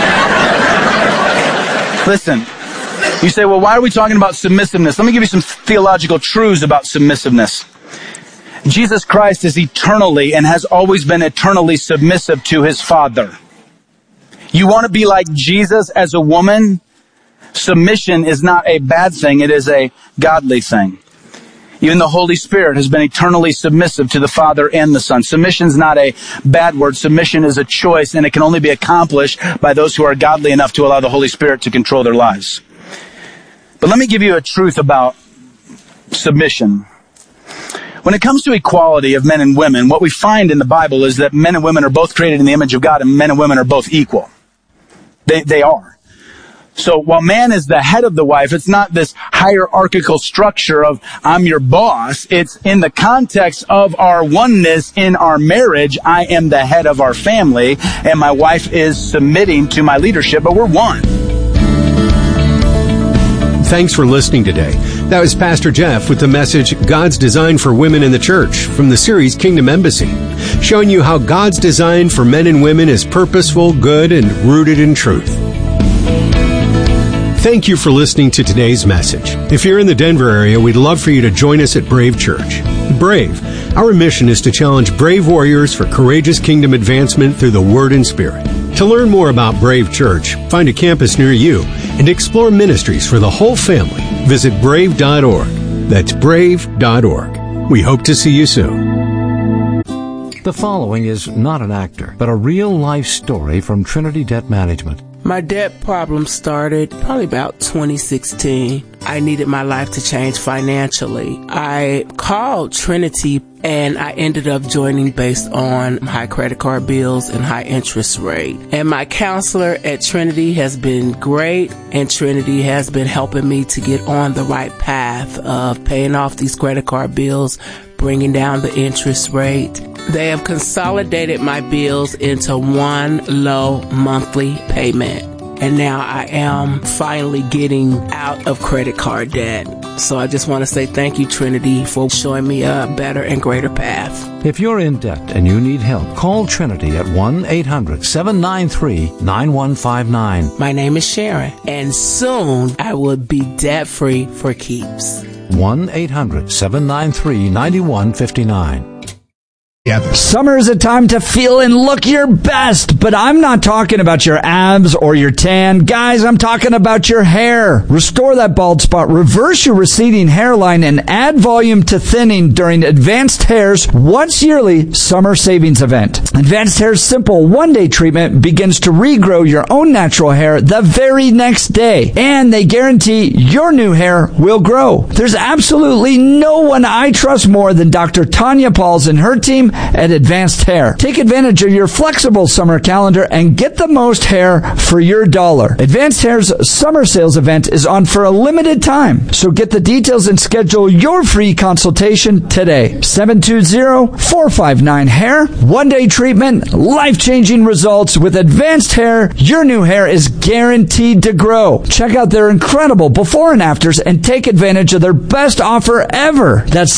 Listen. You say, well, why are we talking about submissiveness? Let me give you some theological truths about submissiveness. Jesus Christ is eternally and has always been eternally submissive to His Father. You want to be like Jesus as a woman? Submission is not a bad thing. It is a godly thing. Even the Holy Spirit has been eternally submissive to the Father and the Son. Submission is not a bad word. Submission is a choice, and it can only be accomplished by those who are godly enough to allow the Holy Spirit to control their lives. But let me give you a truth about submission. When it comes to equality of men and women, what we find in the Bible is that men and women are both created in the image of God, and men and women are both equal. They are. So while man is the head of the wife, it's not this hierarchical structure of I'm your boss. It's in the context of our oneness in our marriage. I am the head of our family, and my wife is submitting to my leadership, but we're one. Thanks for listening today. That was Pastor Jeff with the message, God's Design for Women in the Church, from the series Kingdom Embassy, showing you how God's design for men and women is purposeful, good, and rooted in truth. Thank you for listening to today's message. If you're in the Denver area, we'd love for you to join us at Brave Church. Brave, our mission is to challenge brave warriors for courageous kingdom advancement through the Word and Spirit. To learn more about Brave Church, find a campus near you, and explore ministries for the whole family, visit brave.org. That's brave.org. We hope to see you soon. The following is not an actor, but a real-life story from Trinity Debt Management. My debt problem started probably about 2016. I needed my life to change financially. I called Trinity and I ended up joining based on high credit card bills and high interest rate. And my counselor at Trinity has been great, and Trinity has been helping me to get on the right path of paying off these credit card bills, bringing down the interest rate. They have consolidated my bills into one low monthly payment. And now I am finally getting out of credit card debt. So I just want to say thank you, Trinity, for showing me a better and greater path. If you're in debt and you need help, call Trinity at 1-800-793-9159. My name is Sharon, and soon I will be debt-free for keeps. 1-800-793-9159. Summer is a time to feel and look your best, but I'm not talking about your abs or your tan. Guys, I'm talking about your hair. Restore that bald spot, reverse your receding hairline, and add volume to thinning during Advanced Hair's once yearly summer savings event. Advanced Hair's simple one-day treatment begins to regrow your own natural hair the very next day, and they guarantee your new hair will grow. There's absolutely no one I trust more than Dr. Tanya Pauls and her team at Advanced Hair. Take advantage of your flexible summer calendar and get the most hair for your dollar. Advanced Hair's summer sales event is on for a limited time, so get the details and schedule your free consultation today. 720-459-HAIR. One-day treatment, life-changing results. With Advanced Hair, your new hair is guaranteed to grow. Check out their incredible before and afters and take advantage of their best offer ever. That's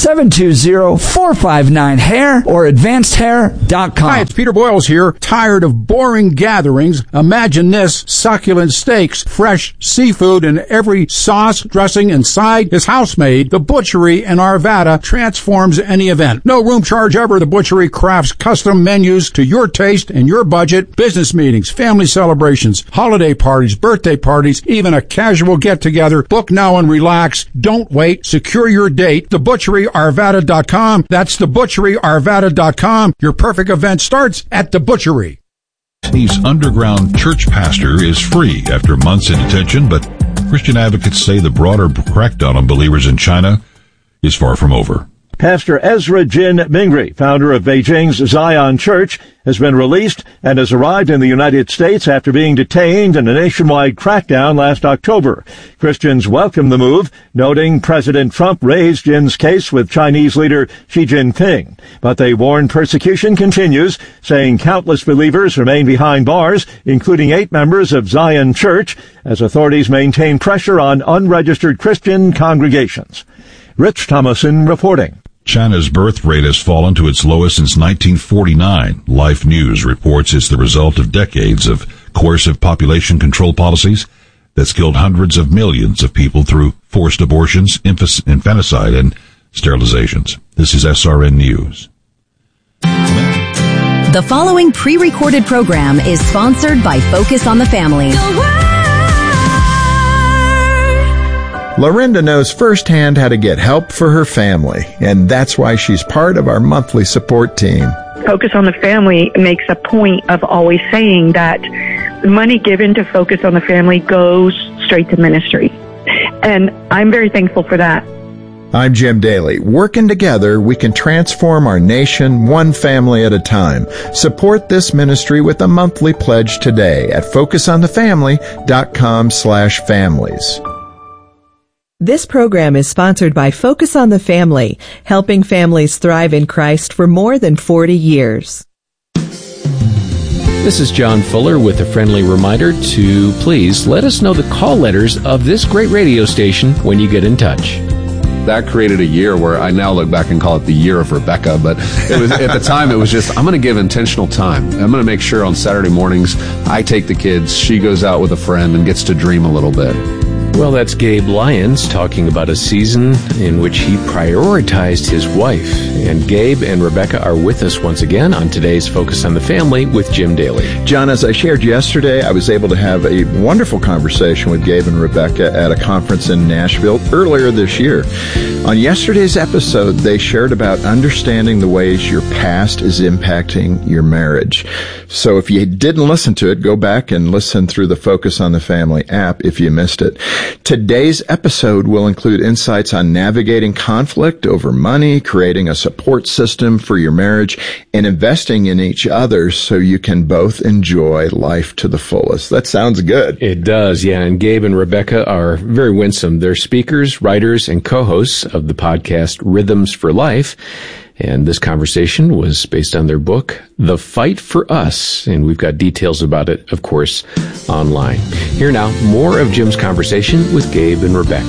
720-459-HAIR or AdvancedHair.com. Hi, it's Peter Boyles here. Tired of boring gatherings? Imagine this: succulent steaks, fresh seafood, and every sauce, dressing, and side is house-made. The Butchery in Arvada transforms any event. No room charge ever. The Butchery crafts custom menus to your taste and your budget. Business meetings, family celebrations, holiday parties, birthday parties, even a casual get-together. Book now and relax. Don't wait. Secure your date. TheButcheryArvada.com. That's TheButcheryArvada.com. Your perfect event starts at The Butchery. He's underground church pastor is free after months in detention, but Christian advocates say the broader crackdown on believers in China is far from over. Pastor Ezra Jin Mingri, founder of Beijing's Zion Church, has been released and has arrived in the United States after being detained in a nationwide crackdown last October. Christians welcome the move, noting President Trump raised Jin's case with Chinese leader Xi Jinping. But they warn persecution continues, saying countless believers remain behind bars, including 8 members of Zion Church, as authorities maintain pressure on unregistered Christian congregations. Rich Thomason reporting. China's birth rate has fallen to its lowest since 1949. Life News reports it's the result of decades of coercive population control policies that's killed hundreds of millions of people through forced abortions, infanticide, and sterilizations. This is SRN News. The following pre-recorded program is sponsored by Focus on the Family. Lorinda knows firsthand how to get help for her family, and that's why she's part of our monthly support team. Focus on the Family makes a point of always saying that money given to Focus on the Family goes straight to ministry. And I'm very thankful for that. I'm Jim Daly. Working together, we can transform our nation one family at a time. Support this ministry with a monthly pledge today at FocusOnTheFamily.com/families. This program is sponsored by Focus on the Family, helping families thrive in Christ for more than 40 years. This is John Fuller with a friendly reminder to please let us know the call letters of this great radio station when you get in touch. That created a year where I now look back and call it the year of Rebecca, but it was, at the time it was just, I'm going to give intentional time. I'm going to make sure on Saturday mornings I take the kids, she goes out with a friend and gets to dream a little bit. Well, that's Gabe Lyons talking about a season in which he prioritized his wife. And Gabe and Rebecca are with us once again on today's Focus on the Family with Jim Daly. John, as I shared yesterday, I was able to have a wonderful conversation with Gabe and Rebecca at a conference in Nashville earlier this year. On yesterday's episode, they shared about understanding the ways your past is impacting your marriage. So if you didn't listen to it, go back and listen through the Focus on the Family app if you missed it. Today's episode will include insights on navigating conflict over money, creating a support system for your marriage, and investing in each other so you can both enjoy life to the fullest. That sounds good. It does, yeah. And Gabe and Rebecca are very winsome. They're speakers, writers, and co-hosts of the podcast Rhythms for Life. And this conversation was based on their book, The Fight for Us. And we've got details about it, of course, online. Here now, more of Jim's conversation with Gabe and Rebecca.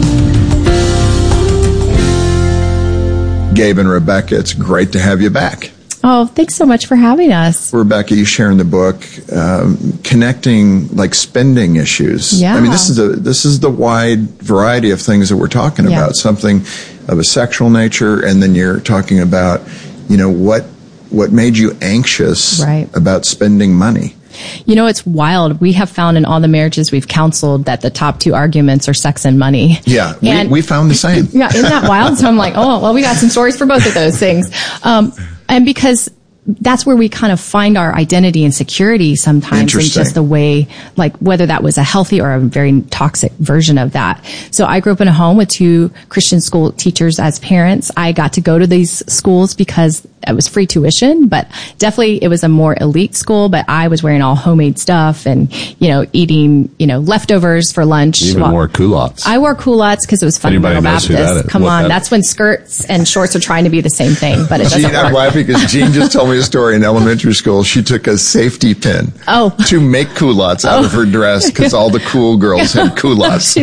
Gabe and Rebecca, it's great to have you back. Oh, thanks so much for having us. Rebecca, you share in the book connecting like spending issues. Yeah. I mean, this is the wide variety of things that we're talking about. Something of a sexual nature, and then you're talking about, you know, what what made you anxious Right. about spending money? You know, it's wild. We have found in all the marriages we've counseled that the top 2 arguments are sex and money. Yeah, And- we found the same. Yeah, isn't that wild? So I'm like, oh, well, we got some stories for both of those things. And because that's where we kind of find our identity and security sometimes in Interesting. just the way, like whether that was a healthy or a very toxic version of that. So I grew up in a home with 2 Christian school teachers as parents. I got to go to these schools because it was free tuition, but definitely it was a more elite school, but I was wearing all homemade stuff and, eating, leftovers for lunch. You even wore culottes. I wore culottes because it was Anybody fundamental knows who Baptist. that is. Come What on. that That's when skirts and shorts are trying to be the same thing, but it doesn't Jean, I'm work. laughing because Jean just told me a story in elementary school. She took a safety pin to make culottes out of her dress because all the cool girls had culottes.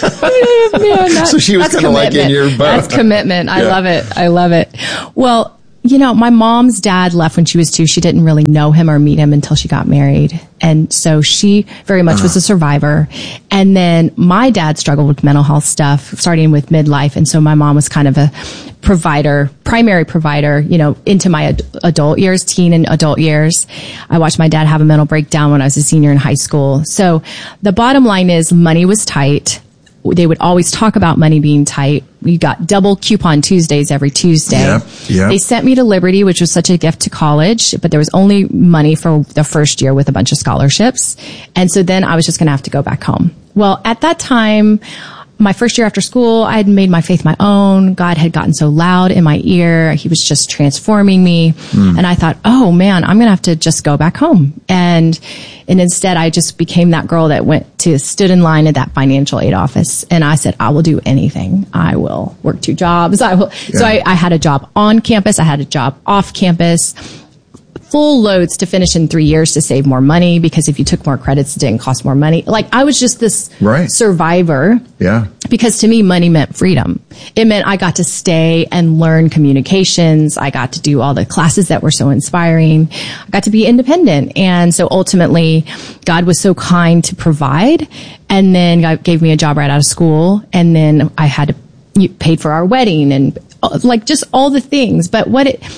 So she was That's kind of like in commitment. your boat. That's commitment. I Yeah. love it. I love it. Well, my mom's dad left when she was 2. She didn't really know him or meet him until she got married. And so she very much was a survivor. And then my dad struggled with mental health stuff, starting with midlife. And so my mom was kind of a primary provider, into my adult years, teen and adult years. I watched my dad have a mental breakdown when I was a senior in high school. So the bottom line is money was tight. They would always talk about money being tight. We got double coupon Tuesdays every Tuesday. Yep. They sent me to Liberty, which was such a gift to college, but there was only money for the first year with a bunch of scholarships. And so then I was just going to have to go back home. Well, at that time, my first year after school, I had made my faith my own. God had gotten so loud in my ear. He was just transforming me. And I thought, oh man, I'm going to have to just go back home. And instead I just became that girl that stood in line at that financial aid office. And I said, I will do anything. I will work 2 jobs. I will. So I had a job on campus. I had a job off campus. Full loads to finish in 3 years to save more money, because if you took more credits, it didn't cost more money. Like I was just this survivor. Yeah. Because to me, money meant freedom. It meant I got to stay and learn communications. I got to do all the classes that were so inspiring. I got to be independent. And so ultimately, God was so kind to provide. And then God gave me a job right out of school. And then I had to pay for our wedding and like just all the things. But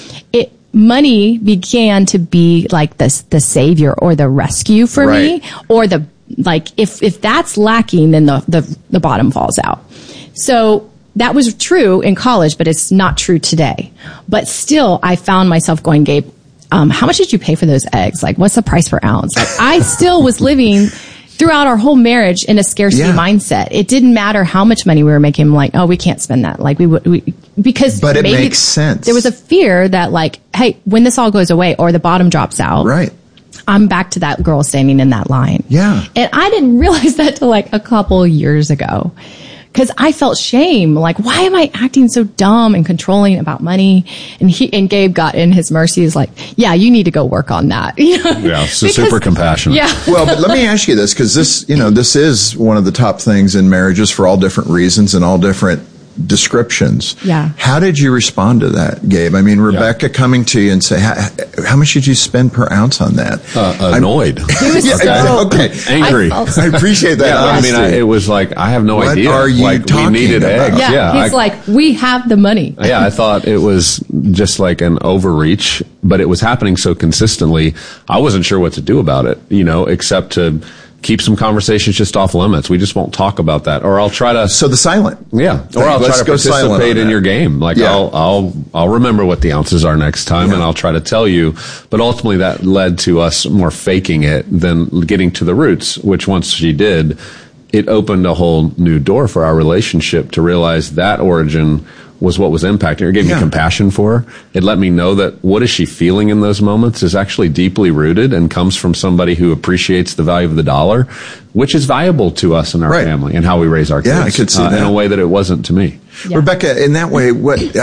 money began to be like the savior or the rescue for me, or if that's lacking, then the bottom falls out. So that was true in college, but it's not true today. But still, I found myself going, Gabe, how much did you pay for those eggs? Like, what's the price per ounce? Like, I still was living throughout our whole marriage in a scarcity mindset. It didn't matter how much money we were making. I'm like, oh, we can't spend that. Like because but it maybe makes sense. There was a fear that like, hey, when this all goes away or the bottom drops out, I'm back to that girl standing in that line. Yeah. And I didn't realize that till like a couple years ago. Cause I felt shame. Like, why am I acting so dumb and controlling about money? And Gabe got in his mercy. He's like, yeah, you need to go work on that. Yeah. So super compassionate. Yeah. Well, but let me ask you this, because this is one of the top things in marriages for all different reasons and all different descriptions. Yeah. How did you respond to that, Gabe? I mean, Rebecca coming to you and say, how much did you spend per ounce on that? Annoyed. Angry. I appreciate that. Yeah, it was like, I have no idea. What are you talking we needed about? eggs. Yeah. He's like, we have the money. Yeah, I thought it was just like an overreach, but it was happening so consistently. I wasn't sure what to do about it, except to keep some conversations just off limits. We just won't talk about that, or I'll try to. So the silent. Yeah, or I'll try to participate in your game. Like I'll remember what the ounces are next time, and I'll try to tell you. But ultimately, that led to us more faking it than getting to the roots. Which once she did, it opened a whole new door for our relationship to realize that origin was what was impacting her. It gave me compassion for her. It let me know that what is she feeling in those moments is actually deeply rooted and comes from somebody who appreciates the value of the dollar, which is valuable to us and our family and how we raise our kids. Yeah, I could see that. In a way that it wasn't to me. Yeah. Rebecca, in that way,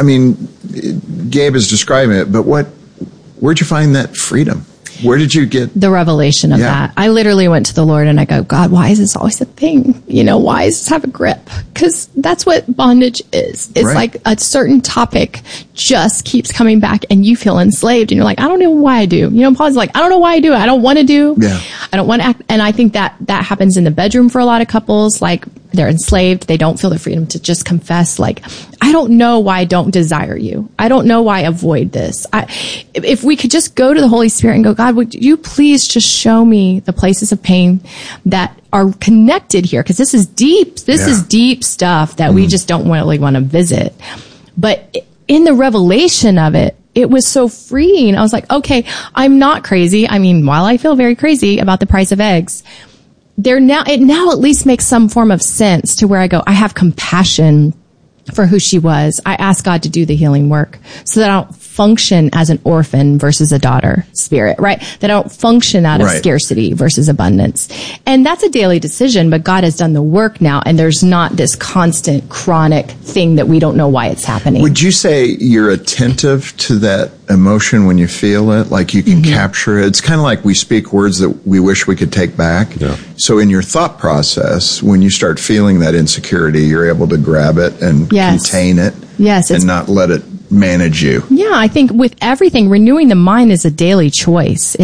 Gabe is describing it, but where'd you find that freedom? Where did you get the revelation of that? I literally went to the Lord and I go, God, why is this always a thing? Why does this have a grip? Because that's what bondage is. It's like a certain topic just keeps coming back and you feel enslaved and you're like, I don't know why I do. Paul's like, I don't know why I do. I don't want to do. Yeah. I don't want to act. And I think that happens in the bedroom for a lot of couples. Like they're enslaved. They don't feel the freedom to just confess, like, I don't know why I don't desire you. I don't know why I avoid this. If we could just go to the Holy Spirit and go, God, would you please just show me the places of pain that are connected here? Because this is deep. This is deep stuff that we just don't really want to visit. But in the revelation of it, it was so freeing. I was like, okay, I'm not crazy. I mean, while I feel very crazy about the price of eggs, it now at least makes some form of sense to where I go, I have compassion for who she was. I ask God to do the healing work so that I don't function as an orphan versus a daughter spirit, right? That I don't function out of scarcity versus abundance. And that's a daily decision, but God has done the work now, and there's not this constant chronic thing that we don't know why it's happening. Would you say you're attentive to that emotion when you feel it? Like you can capture it? It's kind of like we speak words that we wish we could take back. Yeah. So in your thought process, when you start feeling that insecurity, you're able to grab it and contain it. Yes. And not let it manage you. Yeah, I think with everything, renewing the mind is a daily choice.